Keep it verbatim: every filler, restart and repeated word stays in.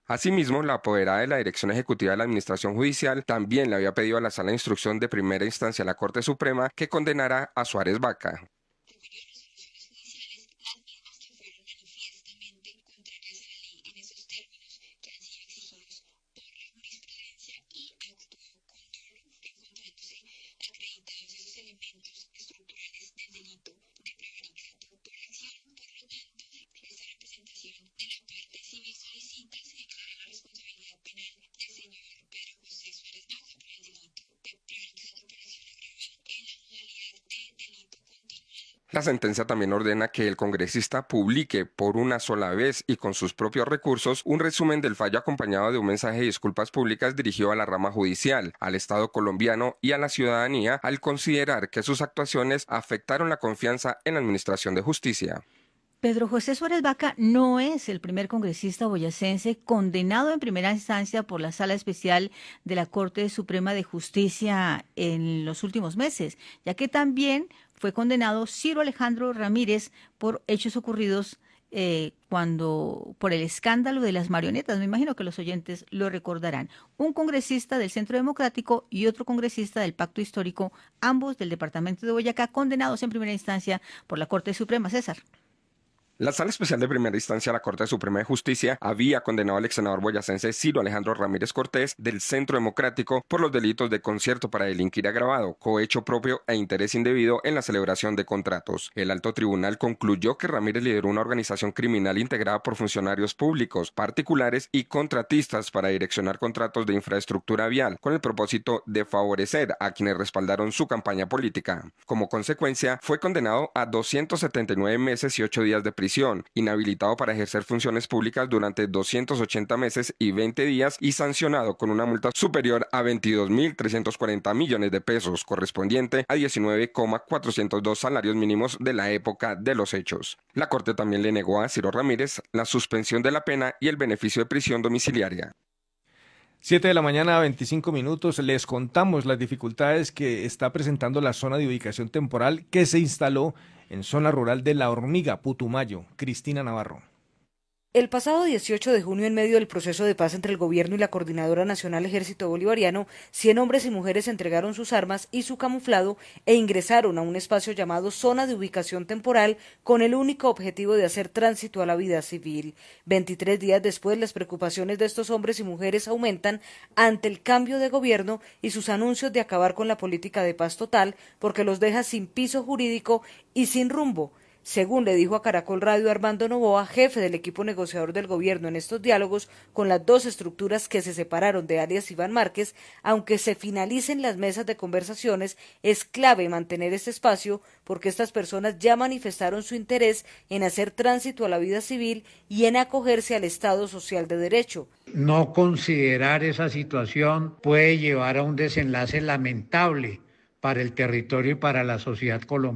Asimismo, la apoderada de la Dirección Ejecutiva de la Administración Judicial también le había pedido a la Sala de Instrucción de Primera Instancia de la Corte Suprema que condenara a Suárez Vaca. La sentencia también ordena que el congresista publique por una sola vez y con sus propios recursos un resumen del fallo acompañado de un mensaje de disculpas públicas dirigido a la rama judicial, al Estado colombiano y a la ciudadanía al considerar que sus actuaciones afectaron la confianza en la administración de justicia. Pedro José Suárez Vaca no es el primer congresista boyacense condenado en primera instancia por la Sala Especial de la Corte Suprema de Justicia en los últimos meses, ya que también fue condenado Ciro Alejandro Ramírez por hechos ocurridos eh, cuando por el escándalo de las marionetas. Me imagino que los oyentes lo recordarán. Un congresista del Centro Democrático y otro congresista del Pacto Histórico, ambos del departamento de Boyacá, condenados en primera instancia por la Corte Suprema. César. La Sala Especial de Primera Instancia de la Corte Suprema de Justicia había condenado al ex senador boyacense Ciro Alejandro Ramírez Cortés del Centro Democrático por los delitos de concierto para delinquir agravado, cohecho propio e interés indebido en la celebración de contratos. El alto tribunal concluyó que Ramírez lideró una organización criminal integrada por funcionarios públicos, particulares y contratistas para direccionar contratos de infraestructura vial con el propósito de favorecer a quienes respaldaron su campaña política. Como consecuencia, fue condenado a doscientos setenta y nueve meses y ocho días de prisión, inhabilitado para ejercer funciones públicas durante doscientos ochenta meses y veinte días y sancionado con una multa superior a veintidós mil trescientos cuarenta millones de pesos, correspondiente a diecinueve coma cuatrocientos dos salarios mínimos de la época de los hechos. La Corte también le negó a Ciro Ramírez la suspensión de la pena y el beneficio de prisión domiciliaria. Siete de la mañana, veinticinco minutos. Les contamos las dificultades que está presentando la zona de ubicación temporal que se instaló en zona rural de La Hormiga, Putumayo. Cristina Navarro. El pasado dieciocho de junio, en medio del proceso de paz entre el gobierno y la Coordinadora Nacional Ejército Bolivariano, cien hombres y mujeres entregaron sus armas y su camuflado e ingresaron a un espacio llamado Zona de Ubicación Temporal con el único objetivo de hacer tránsito a la vida civil. veintitrés días después, las preocupaciones de estos hombres y mujeres aumentan ante el cambio de gobierno y sus anuncios de acabar con la política de paz total, porque los deja sin piso jurídico y sin rumbo. Según le dijo a Caracol Radio Armando Novoa, jefe del equipo negociador del gobierno en estos diálogos con las dos estructuras que se separaron de alias Iván Márquez, aunque se finalicen las mesas de conversaciones, es clave mantener este espacio porque estas personas ya manifestaron su interés en hacer tránsito a la vida civil y en acogerse al Estado Social de Derecho. No considerar esa situación puede llevar a un desenlace lamentable para el territorio y para la sociedad colombiana.